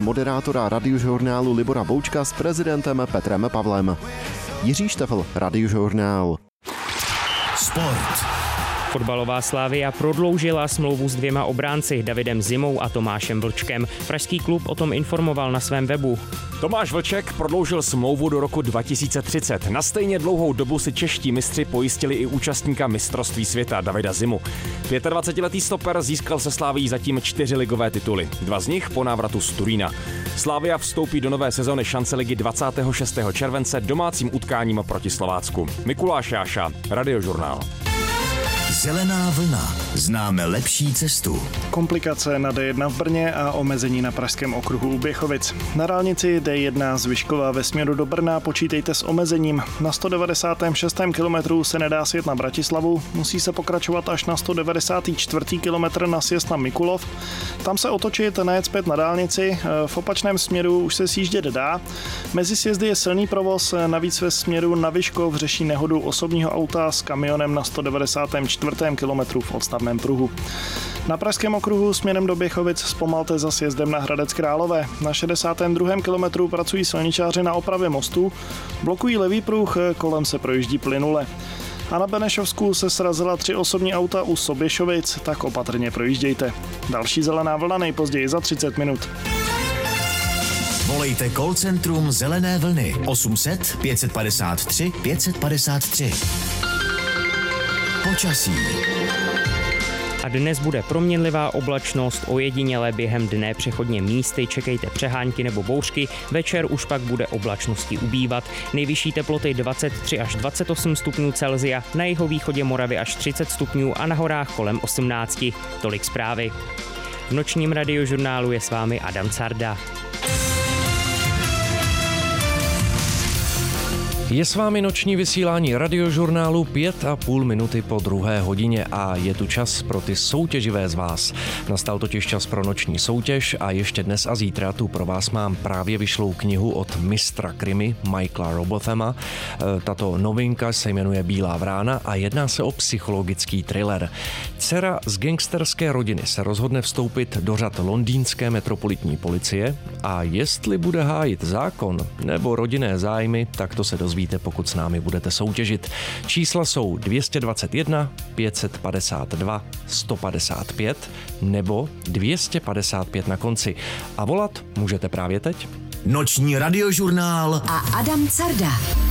moderátora Radiožurnálu Libora Boučka s prezidentem Petrem Pavlem. Jiří Štefl, Radiožurnál. Sport. Fotbalová Slavia prodloužila smlouvu s 2 obránci, Davidem Zimou a Tomášem Vlčkem. Pražský klub o tom informoval na svém webu. Tomáš Vlček prodloužil smlouvu do roku 2030. Na stejně dlouhou dobu si čeští mistři pojistili i účastníka mistrovství světa Davida Zimu. 25letý stoper získal se Slavií zatím 4 ligové tituly. 2 z nich po návratu z Turína. Slavia vstoupí do nové sezony šance ligy 26. července domácím utkáním proti Slovácku. Mikuláš Jáša, Radiožurnál. Zelená vlna. Známe lepší cestu. Komplikace na D1 v Brně a omezení na pražském okruhu u Běchovic. Na dálnici D1 z Vyškova ve směru do Brna počítejte s omezením. Na 196. kilometru se nedá sjet na Bratislavu, musí se pokračovat až na 194. kilometr na sjezd na Mikulov. Tam se otočit, najet zpět na dálnici, v opačném směru už se sjíždět dá. Mezi sjezdy je silný provoz, navíc ve směru na Vyškov řeší nehodu osobního auta s kamionem na 194. kilometru v odstavném pruhu. Na pražském okruhu směrem do Běchovic zpomalte za sjezdem na Hradec Králové. Na 62. kilometru pracují silničáři na opravě mostu, blokují levý pruh, kolem se projíždí plynule. A na Benešovsku se srazila 3 osobní auta u Soběšovic, tak opatrně projíždějte. Další zelená vlna nejpozději za 30 minut. Volejte call centrum Zelené vlny 800 553 553. Počasí. A dnes bude proměnlivá oblačnost, ojediněle během dne přechodně místy, čekejte přehánky nebo bouřky, večer už pak bude oblačnosti ubývat. Nejvyšší teploty 23 až 28 stupňů Celsia, na jihovýchodě Moravy až 30 stupňů a na horách kolem 18. Tolik zprávy. V nočním Radiožurnálu je s vámi Adam Carda. Je s vámi noční vysílání Radiožurnálu 5,5 minuty po 2. hodině a je tu čas pro ty soutěživé z vás. Nastal totiž čas pro noční soutěž a ještě dnes a zítra tu pro vás mám právě vyšlou knihu od mistra krimi Michaela Robothama. Tato novinka se jmenuje Bílá vrána a jedná se o psychologický thriller. Dcera z gangsterské rodiny se rozhodne vstoupit do řad londýnské metropolitní policie a jestli bude hájit zákon nebo rodinné zájmy, tak to se dozvíte, pokud s námi budete soutěžit. Čísla jsou 221, 552, 155 nebo 255 na konci. A volat můžete právě teď. Noční Radiožurnál a Adam Carda.